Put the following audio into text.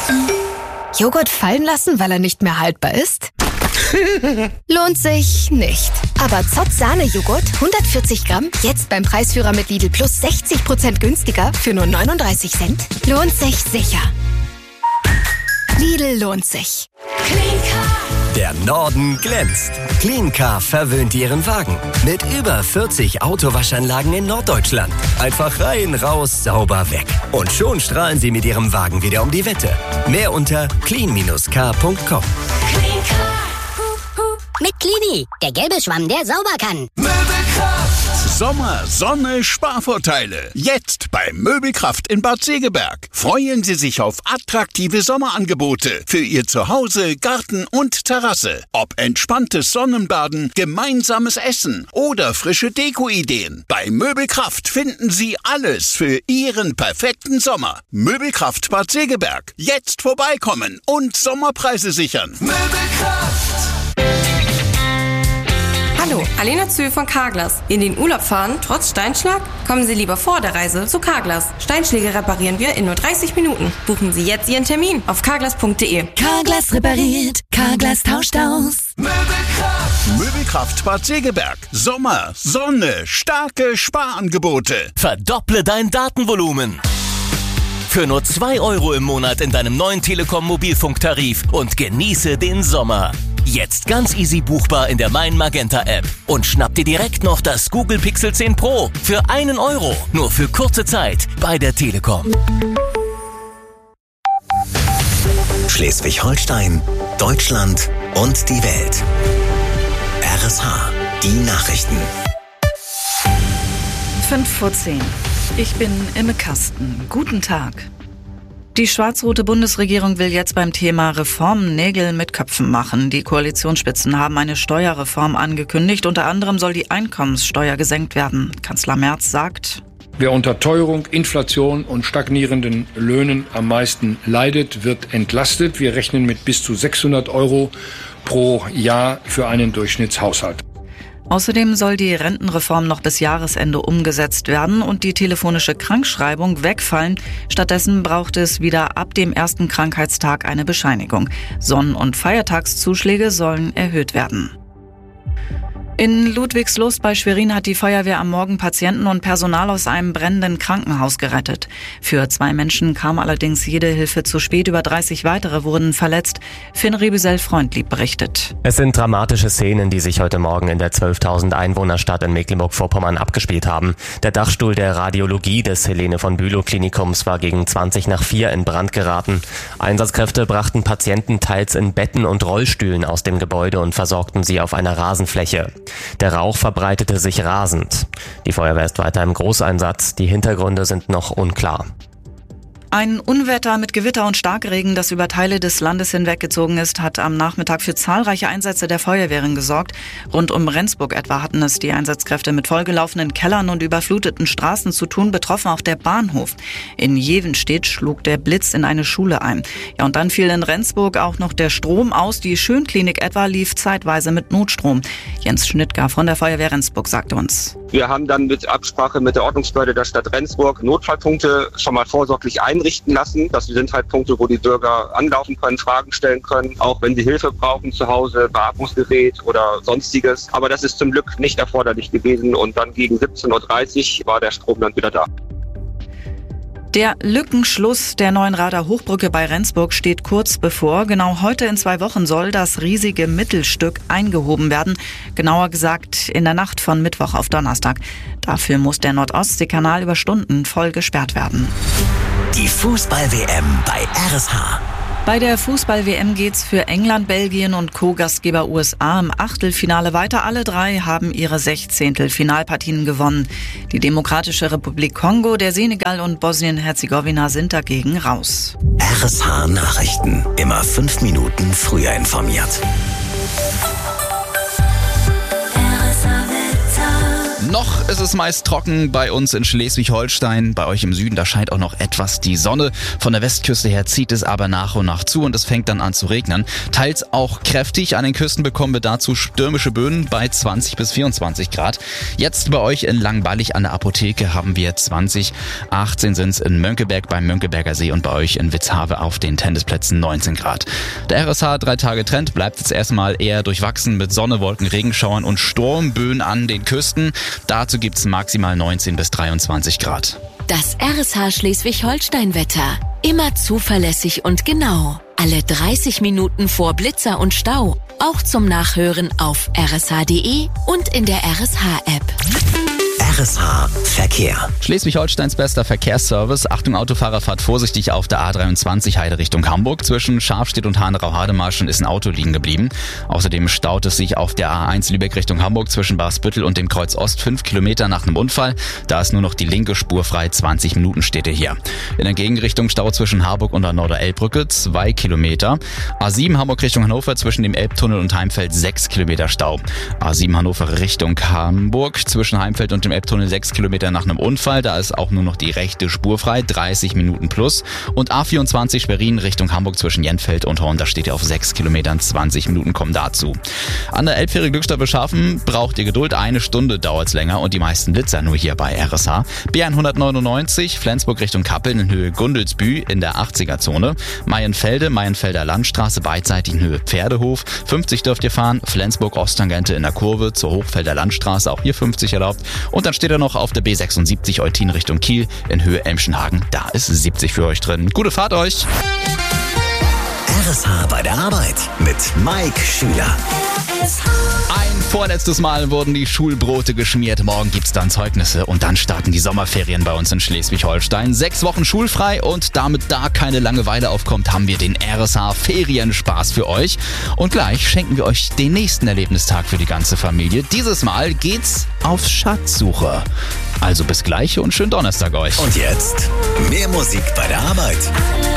Joghurt fallen lassen, weil er nicht mehr haltbar ist? Lohnt sich nicht. Aber Zott Sahne-Joghurt, 140 Gramm, jetzt beim Preisführer mit Lidl Plus 60% günstiger für nur 39 Cent. Lohnt sich sicher. Lidl lohnt sich. Der Norden glänzt. Cleancar verwöhnt Ihren Wagen. Mit über 40 Autowaschanlagen in Norddeutschland. Einfach rein, raus, sauber weg. Und schon strahlen Sie mit Ihrem Wagen wieder um die Wette. Mehr unter clean-car.com. Mit Clini, der gelbe Schwamm, der sauber kann. Möbelkraft. Sommer, Sonne, Sparvorteile. Jetzt bei Möbelkraft in Bad Segeberg. Freuen Sie sich auf attraktive Sommerangebote für Ihr Zuhause, Garten und Terrasse. Ob entspanntes Sonnenbaden, gemeinsames Essen oder frische Deko-Ideen. Bei Möbelkraft finden Sie alles für Ihren perfekten Sommer. Möbelkraft Bad Segeberg. Jetzt vorbeikommen und Sommerpreise sichern. Möbelkraft. Hallo, Alena Zühl von Carglass. In den Urlaub fahren, trotz Steinschlag? Kommen Sie lieber vor der Reise zu Carglass. Steinschläge reparieren wir in nur 30 Minuten. Buchen Sie jetzt Ihren Termin auf carglass.de. Carglass repariert, Carglass tauscht aus. Möbelkraft. Möbelkraft Bad Segeberg. Sommer, Sonne, starke Sparangebote. Verdopple dein Datenvolumen. Für nur 2 € im Monat in deinem neuen Telekom-Mobilfunktarif und genieße den Sommer. Jetzt ganz easy buchbar in der Mein Magenta App. Und schnapp dir direkt noch das Google Pixel 10 Pro für 1 €. Nur für kurze Zeit bei der Telekom. Schleswig-Holstein, Deutschland und die Welt. RSH, die Nachrichten. 5:10. Ich bin Imme Kasten. Guten Tag. Die schwarz-rote Bundesregierung will jetzt beim Thema Reformen Nägel mit Köpfen machen. Die Koalitionsspitzen haben eine Steuerreform angekündigt. Unter anderem soll die Einkommenssteuer gesenkt werden. Kanzler Merz sagt: Wer unter Teuerung, Inflation und stagnierenden Löhnen am meisten leidet, wird entlastet. Wir rechnen mit bis zu 600 € pro Jahr für einen Durchschnittshaushalt. Außerdem soll die Rentenreform noch bis Jahresende umgesetzt werden und die telefonische Krankschreibung wegfallen. Stattdessen braucht es wieder ab dem ersten Krankheitstag eine Bescheinigung. Sonn- und Feiertagszuschläge sollen erhöht werden. In Ludwigslust bei Schwerin hat die Feuerwehr am Morgen Patienten und Personal aus einem brennenden Krankenhaus gerettet. Für 2 Menschen kam allerdings jede Hilfe zu spät. Über 30 weitere wurden verletzt. Finn Rebesel-Freundlieb berichtet. Es sind dramatische Szenen, die sich heute Morgen in der 12.000 Einwohnerstadt in Mecklenburg-Vorpommern abgespielt haben. Der Dachstuhl der Radiologie des Helene von Bülow Klinikums war gegen 3:20 in Brand geraten. Einsatzkräfte brachten Patienten teils in Betten und Rollstühlen aus dem Gebäude und versorgten sie auf einer Rasenfläche. Der Rauch verbreitete sich rasend. Die Feuerwehr ist weiter im Großeinsatz. Die Hintergründe sind noch unklar. Ein Unwetter mit Gewitter und Starkregen, das über Teile des Landes hinweggezogen ist, hat am Nachmittag für zahlreiche Einsätze der Feuerwehren gesorgt. Rund um Rendsburg etwa hatten es die Einsatzkräfte mit vollgelaufenen Kellern und überfluteten Straßen zu tun, betroffen auch der Bahnhof. In Jevenstedt schlug der Blitz in eine Schule ein. Ja, und dann fiel in Rendsburg auch noch der Strom aus. Die Schönklinik etwa lief zeitweise mit Notstrom. Jens Schnittger von der Feuerwehr Rendsburg sagte uns: Wir haben dann mit Absprache mit der Ordnungsbehörde der Stadt Rendsburg Notfallpunkte schon mal vorsorglich einrichten lassen. Das sind halt Punkte, wo die Bürger anlaufen können, Fragen stellen können, auch wenn sie Hilfe brauchen zu Hause, Beatmungsgerät oder sonstiges. Aber das ist zum Glück nicht erforderlich gewesen und dann gegen 17:30 war der Strom dann wieder da. Der Lückenschluss der Neuenrader Hochbrücke bei Rendsburg steht kurz bevor. Genau heute in 2 Wochen soll das riesige Mittelstück eingehoben werden. Genauer gesagt in der Nacht von Mittwoch auf Donnerstag. Dafür muss der Nordostseekanal über Stunden voll gesperrt werden. Die Fußball-WM bei RSH. Bei der Fußball-WM geht's für England, Belgien und Co-Gastgeber USA im Achtelfinale weiter. Alle 3 haben ihre 16. Finalpartien gewonnen. Die Demokratische Republik Kongo, der Senegal und Bosnien-Herzegowina sind dagegen raus. RSH Nachrichten. Immer 5 Minuten früher informiert. Noch Es ist meist trocken bei uns in Schleswig-Holstein. Bei euch im Süden, da scheint auch noch etwas die Sonne. Von der Westküste her zieht es aber nach und nach zu und es fängt dann an zu regnen. Teils auch kräftig. An den Küsten bekommen wir dazu stürmische Böen bei 20 bis 24 Grad. Jetzt bei euch in Langballig an der Apotheke haben wir 20. 18 sind es in Mönckeberg beim Mönckeberger See und bei euch in Witzhave auf den Tennisplätzen 19 Grad. Der RSH 3-Tage-Trend bleibt jetzt erstmal eher durchwachsen mit Sonne, Wolken, Regenschauern und Sturmböen an den Küsten. Dazu gibt's maximal 19 bis 23 Grad. Das RSH Schleswig-Holstein-Wetter. Immer zuverlässig und genau. Alle 30 Minuten vor Blitzer und Stau. Auch zum Nachhören auf rsh.de und in der RSH-App. RSH Verkehr. Schleswig-Holsteins bester Verkehrsservice. Achtung Autofahrer, fahrt vorsichtig auf der A23 Heide Richtung Hamburg. Zwischen Scharfstedt und Hanau-Hademarschen ist ein Auto liegen geblieben. Außerdem staut es sich auf der A1 Lübeck Richtung Hamburg zwischen Barsbüttel und dem Kreuz Ost 5 Kilometer nach einem Unfall. Da ist nur noch die linke Spur frei. 20 Minuten steht ihr hier. In der Gegenrichtung Stau zwischen Harburg und der Norder-Elbbrücke 2 Kilometer. A7 Hamburg Richtung Hannover zwischen dem Elbtunnel und Heimfeld 6 Kilometer Stau. A7 Hannover Richtung Hamburg zwischen Heimfeld und dem Elbtunnel 6 Kilometer nach einem Unfall. Da ist auch nur noch die rechte Spur frei, 30 Minuten plus. Und A24 Schwerin Richtung Hamburg zwischen Jenfeld und Horn, da steht ihr auf 6 Kilometern, 20 Minuten kommen dazu. An der Elbfähre Glückstadt Beschaffen braucht ihr Geduld, 1 Stunde dauert's länger und die meisten Blitzer nur hier bei RSH. B199 Flensburg Richtung Kappeln in Höhe Gundelsbü in der 80er-Zone. Maienfelder Landstraße beidseitig in Höhe Pferdehof. 50 dürft ihr fahren. Flensburg Osttangente in der Kurve zur Hochfelder Landstraße, auch hier 50 erlaubt. Und dann steht er noch auf der B76 Eutin Richtung Kiel in Höhe Elmschenhagen. Da ist 70 für euch drin. Gute Fahrt euch! RSH bei der Arbeit mit Mike Schüler. Ein vorletztes Mal wurden die Schulbrote geschmiert. Morgen gibt's dann Zeugnisse und dann starten die Sommerferien bei uns in Schleswig-Holstein. 6 Wochen schulfrei und damit da keine Langeweile aufkommt, haben wir den RSH Ferienspaß für euch. Und gleich schenken wir euch den nächsten Erlebnistag für die ganze Familie. Dieses Mal geht's auf Schatzsuche. Also bis gleich und schönen Donnerstag euch. Und jetzt mehr Musik bei der Arbeit.